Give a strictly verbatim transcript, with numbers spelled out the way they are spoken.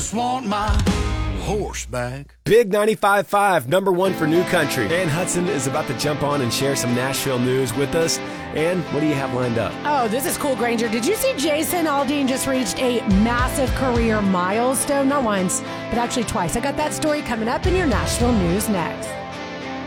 just want my horse back. Big ninety-five point five, number one for New Country. Ann Hudson is about to jump on and share some Nashville news with us. Ann, what do you have lined up? Oh, this is cool, Granger. Did you see Jason Aldean just reached a massive career milestone? Not once, but actually twice. I got that story coming up in your Nashville news next.